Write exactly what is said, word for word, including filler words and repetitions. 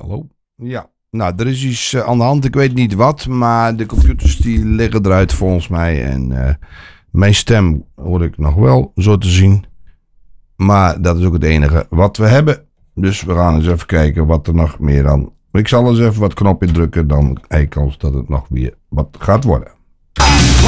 Hallo? Ja, nou, er is iets uh, aan de hand. Ik weet niet wat, maar de computers die liggen eruit volgens mij. En uh, mijn stem hoor ik nog wel, zo te zien. Maar dat is ook het enige wat we hebben. Dus we gaan eens even kijken wat er nog meer aan... Ik zal eens even wat knop indrukken, dan heb ik kans dat het nog weer wat gaat worden.